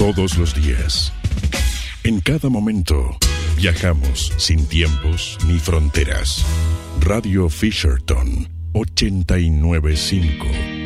Todos los días, en cada momento, viajamos sin tiempos ni fronteras. Radio Fisherton 895.